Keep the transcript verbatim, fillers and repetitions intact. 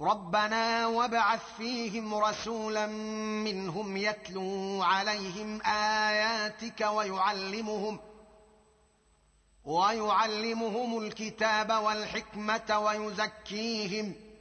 ربنا وابعث فيهم رسولا منهم يتلو عليهم آياتك ويعلمهم ويعلمهم الكتاب والحكمة ويزكيهم